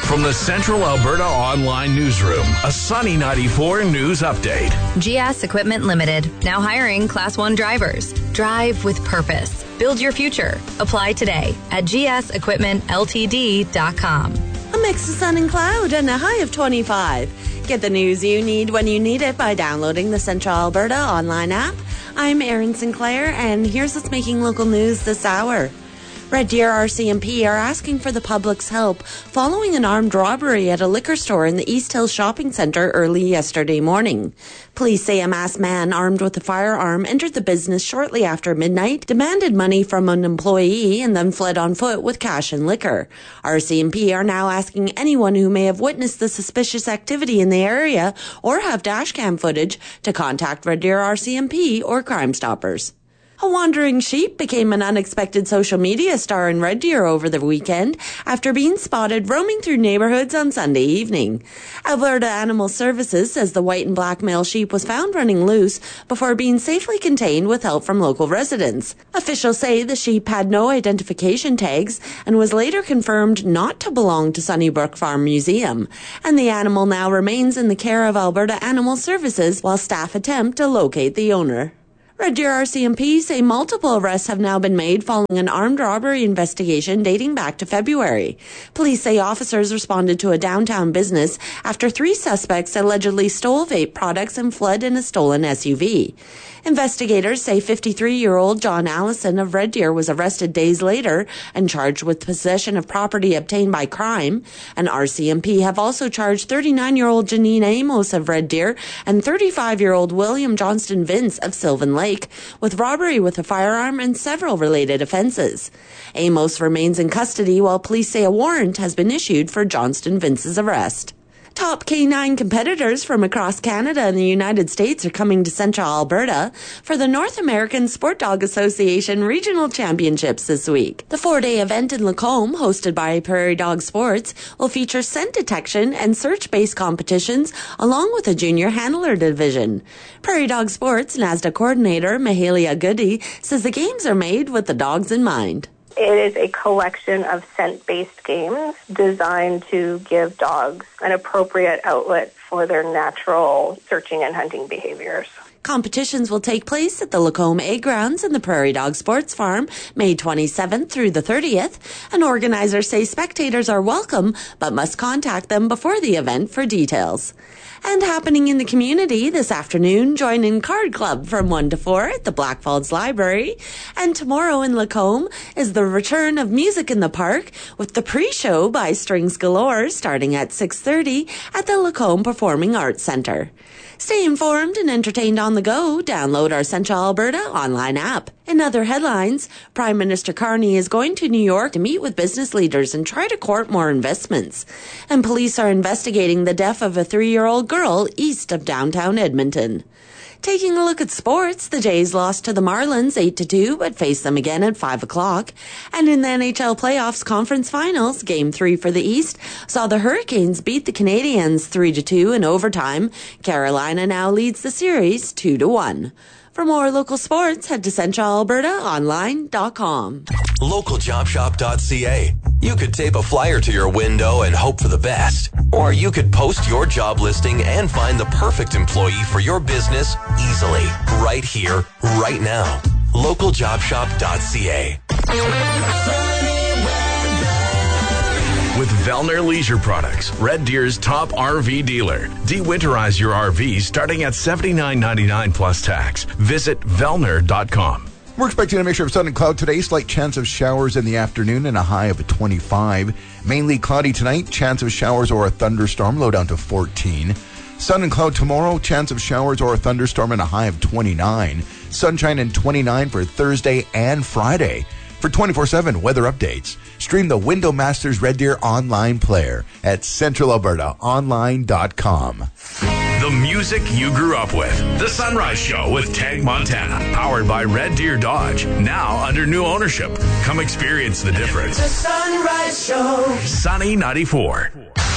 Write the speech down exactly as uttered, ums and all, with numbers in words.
From the Central Alberta Online Newsroom, a Sunny ninety-four news update. G S Equipment Limited, now hiring Class one drivers. Drive with purpose. Build your future. Apply today at g s equipment l t d dot com. A mix of sun and cloud and a high of twenty-five. Get the news you need when you need it by downloading the Central Alberta Online app. I'm Erin Sinclair, and here's what's making local news this hour. Red Deer R C M P are asking for the public's help following an armed robbery at a liquor store in the East Hills Shopping Centre early yesterday morning. Police say a masked man armed with a firearm entered the business shortly after midnight, demanded money from an employee, and then fled on foot with cash and liquor. R C M P are now asking anyone who may have witnessed the suspicious activity in the area or have dashcam footage to contact Red Deer R C M P or Crime Stoppers. A wandering sheep became an unexpected social media star in Red Deer over the weekend after being spotted roaming through neighborhoods on Sunday evening. Alberta Animal Services says the white and black male sheep was found running loose before being safely contained with help from local residents. Officials say the sheep had no identification tags and was later confirmed not to belong to Sunnybrook Farm Museum, and the animal now remains in the care of Alberta Animal Services while staff attempt to locate the owner. Red Deer R C M P say multiple arrests have now been made following an armed robbery investigation dating back to February. Police say officers responded to a downtown business after three suspects allegedly stole vape products and fled in a stolen S U V. Investigators say fifty-three-year-old John Allison of Red Deer was arrested days later and charged with possession of property obtained by crime. And R C M P have also charged thirty-nine-year-old Janine Amos of Red Deer and thirty-five-year-old William Johnston Vince of Sylvan Lake with robbery with a firearm and several related offenses. Amos remains in custody while police say a warrant has been issued for Johnston Vince's arrest. Top K nine competitors from across Canada and the United States are coming to Central Alberta for the North American Sport Dog Association Regional Championships this week. The four-day event in Lacombe, hosted by Prairie Dog Sports, will feature scent detection and search-based competitions along with a junior handler division. Prairie Dog Sports NASDA coordinator Mahalia Goody says the games are made with the dogs in mind. It is a collection of scent-based games designed to give dogs an appropriate outlet for their natural searching and hunting behaviors. Competitions will take place at the Lacombe Egg Grounds and the Prairie Dog Sports Farm, May twenty-seventh through the thirtieth. And organizers say spectators are welcome, but must contact them before the event for details. And happening in the community this afternoon, join in Card Club from one to four at the Blackfalds Library. And tomorrow in Lacombe is the return of Music in the Park with the pre-show by Strings Galore starting at six thirty at the Lacombe Performing Arts Centre. Stay informed and entertained on the go. Download our Central Alberta online app. In other headlines, Prime Minister Carney is going to New York to meet with business leaders and try to court more investments. And police are investigating the death of a three-year-old girl east of downtown Edmonton. Taking a look at sports, the Jays lost to the Marlins eight to two, but face them again at five o'clock. And in the N H L Playoffs Conference Finals, Game three for the East saw the Hurricanes beat the Canadiens three to two in overtime. Carolina now leads the series two to one. For more local sports, head to central alberta online dot com. local job shop dot c a. You could tape a flyer to your window and hope for the best. Or you could post your job listing and find the perfect employee for your business easily. Right here, right now. local job shop dot c a. With Vellner Leisure Products, Red Deer's top R V dealer. De-winterize your R V starting at seventy-nine ninety-nine plus tax. Visit Vellner dot com. We're expecting a mixture of sun and cloud today. Slight chance of showers in the afternoon and a high of twenty-five. Mainly cloudy tonight. Chance of showers or a thunderstorm. Low down to fourteen. Sun and cloud tomorrow. Chance of showers or a thunderstorm and a high of twenty-nine. Sunshine and twenty-nine for Thursday and Friday. For twenty-four seven weather updates, stream the Window Masters Red Deer online player at central alberta online dot com. The music you grew up with. The Sunrise Show with Tag Montana. Powered by Red Deer Dodge. Now under new ownership. Come experience the difference. The Sunrise Show. Sunny ninety-four.